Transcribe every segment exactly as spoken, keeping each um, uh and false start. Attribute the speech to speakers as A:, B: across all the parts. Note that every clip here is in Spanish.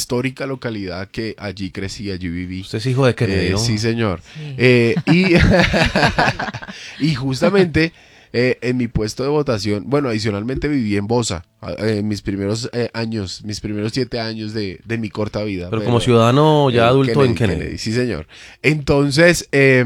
A: histórica localidad que allí crecí, allí viví.
B: Usted es hijo de Kennedy,
A: Eh,
B: ¿no?
A: sí, señor.
C: Sí.
A: Eh, y, y justamente eh, en mi puesto de votación, bueno, adicionalmente viví en Bosa, eh, mis primeros eh, años, mis primeros siete años de, de mi corta vida.
B: Pero como ciudadano ya
A: eh,
B: adulto en Kennedy.
A: Sí, señor. Entonces, eh,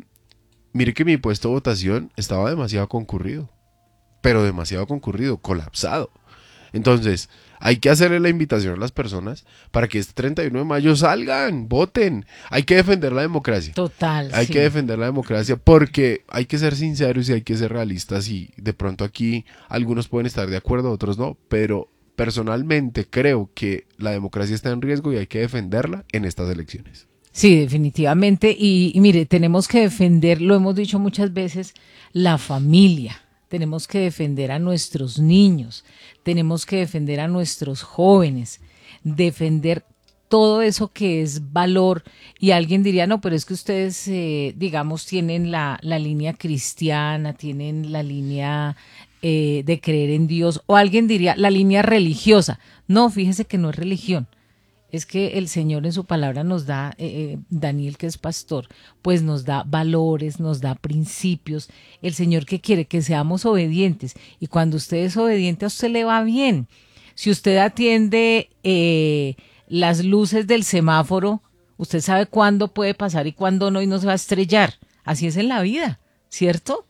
A: mire que mi puesto de votación estaba demasiado concurrido, pero demasiado concurrido, colapsado. Entonces, hay que hacerle la invitación a las personas para que este treinta y uno de mayo salgan, voten. Hay que defender la democracia.
C: Total.
A: Hay
C: sí.
A: que defender la democracia porque hay que ser sinceros y hay que ser realistas y de pronto aquí algunos pueden estar de acuerdo, otros no, pero personalmente creo que la democracia está en riesgo y hay que defenderla en estas elecciones.
C: Sí, definitivamente. Y, y mire, tenemos que defender, lo hemos dicho muchas veces, la familia. Tenemos que defender a nuestros niños, tenemos que defender a nuestros jóvenes, defender todo eso que es valor. Y alguien diría, no, pero es que ustedes, eh, digamos, tienen la, la línea cristiana, tienen la línea eh, de creer en Dios, o alguien diría, la línea religiosa. No, fíjese que no es religión. Es que el Señor en su palabra nos da, eh, eh, Daniel que es pastor, pues nos da valores, nos da principios. El Señor que quiere que seamos obedientes, y cuando usted es obediente a usted le va bien. Si usted atiende eh, las luces del semáforo, usted sabe cuándo puede pasar y cuándo no, y no se va a estrellar. Así es en la vida, ¿cierto?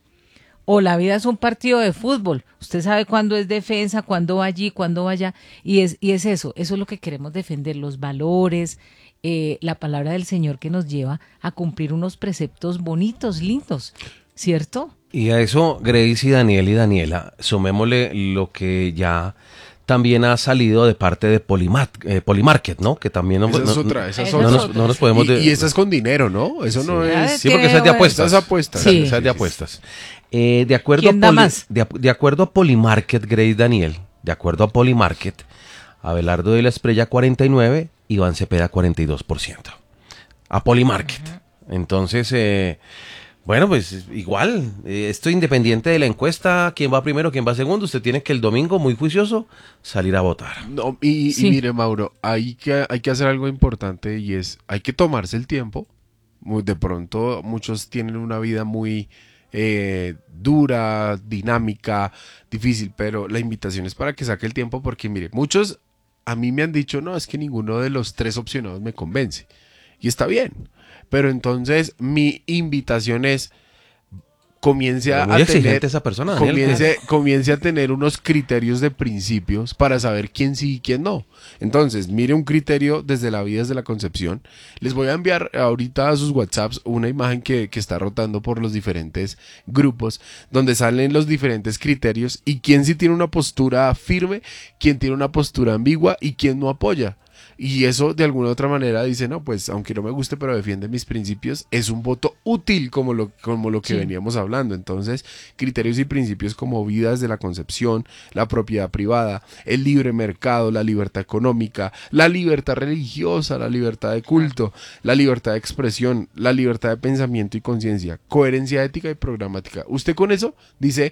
C: O la vida es un partido de fútbol. Usted sabe cuándo es defensa, cuándo va allí, cuándo va allá. Y es, y es eso, eso es lo que queremos defender, los valores, eh, la palabra del Señor que nos lleva a cumplir unos preceptos bonitos, lindos, ¿cierto?
B: Y a eso, Grace y Daniel y Daniela, sumémosle lo que ya también ha salido de parte de Polimat, eh, Polimarket, ¿no? Que también no,
A: Esa
B: no,
A: es otra, esa es
C: no
A: otra.
B: no nos, no nos podemos...
A: Y,
B: de-
A: y esa es con dinero, ¿no? Eso no
C: Sí.
A: es...
B: Sí, porque esa es de
C: Tiene-
B: apuestas.
A: Esa es apuesta.
C: Sí.
B: Esa es de apuestas. Eh, de, acuerdo
C: ¿Quién
B: a
C: da
B: Poli-
C: más?
B: de, ap- de acuerdo a Polimarket, Grace Daniel, de acuerdo a Polimarket, Abelardo de la Espriella cuarenta y nueve, Iván Cepeda cuarenta y dos por ciento. A Polimarket. Uh-huh. Entonces, eh, bueno, pues igual, eh, esto independiente de la encuesta, quién va primero, quién va segundo, usted tiene que el domingo, muy juicioso, salir a votar.
A: No, y,
C: Sí.
A: y mire, Mauro, hay que, hay que hacer algo importante y es, hay que tomarse el tiempo. Muy- De pronto muchos tienen una vida muy eh, dura, dinámica, difícil, pero la invitación es para que saque el tiempo porque, mire, muchos a mí me han dicho, no, es que ninguno de los tres opcionados me convence. Y está bien, pero entonces mi invitación es, comience a,
B: Muy
A: a
B: exigente
A: tener,
B: esa persona, Daniel.
A: comience, comience a tener unos criterios de principios para saber quién sí y quién no. Entonces, mire un criterio desde la vida, desde la concepción. Les voy a enviar ahorita a sus WhatsApps una imagen que, que está rotando por los diferentes grupos, donde salen los diferentes criterios y quién sí tiene una postura firme, quién tiene una postura ambigua y quién no apoya. Y eso de alguna u otra manera dice, no, pues aunque no me guste, pero defiende mis principios, es un voto útil como lo, como lo que
C: Sí.
A: veníamos hablando. Entonces, criterios y principios como vida desde la concepción, la propiedad privada, el libre mercado, la libertad económica, la libertad religiosa, la libertad de culto, la libertad de expresión, la libertad de pensamiento y conciencia, coherencia ética y programática. Usted con eso dice,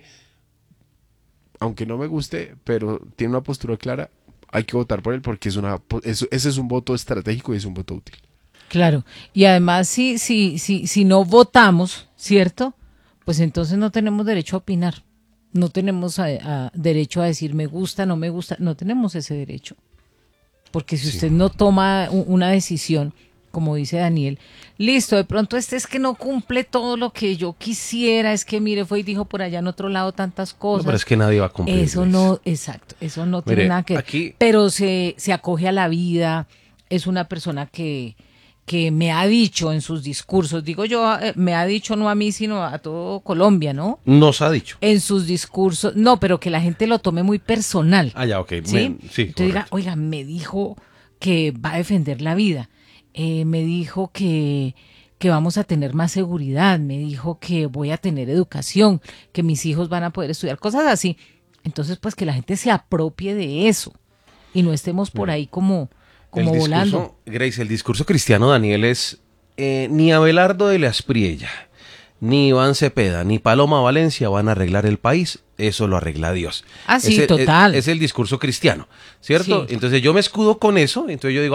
A: aunque no me guste, pero tiene una postura clara, hay que votar por él porque es una, es, ese es un voto estratégico y es un voto útil.
C: Claro, y además si, si, si, si no votamos, ¿cierto? Pues entonces no tenemos derecho a opinar, no tenemos a, a derecho a decir me gusta, no me gusta, no tenemos ese derecho. Porque si
B: Sí.
C: usted no toma u- una decisión, como dice Daniel, listo, de pronto este es que no cumple todo lo que yo quisiera, es que mire, fue y dijo por allá en otro lado tantas
B: No,
C: cosas.
B: pero es que nadie va a cumplir.
C: Eso
B: Grace.
C: no, exacto, eso no
B: Mire,
C: tiene nada que ver.
B: aquí-
C: Pero se, se acoge a la vida, es una persona que, que me ha dicho en sus discursos, digo yo, eh, me ha dicho no a mí, sino a todo Colombia, ¿no?
B: Nos ha dicho.
C: En sus discursos, no, pero que la gente lo tome muy personal.
B: Ah, ya, ok.
C: ¿Sí?
B: Me- sí,
C: Entonces diga,
B: correcto.
C: oiga, me dijo que va a defender la vida, eh, me dijo que, que vamos a tener más seguridad, me dijo que voy a tener educación, que mis hijos van a poder estudiar, cosas así. Entonces, pues que la gente se apropie de eso y no estemos por ahí como, como
B: el
C: volando.
B: discurso, Grace, el discurso cristiano, Daniel, es eh, ni Abelardo de la Espriella, ni Iván Cepeda, ni Paloma Valencia van a arreglar el país, eso lo arregla Dios.
C: Ah, sí,
B: es el,
C: total.
B: Es, es el discurso cristiano, ¿cierto?
C: Sí.
B: Entonces yo me escudo con eso, entonces yo digo,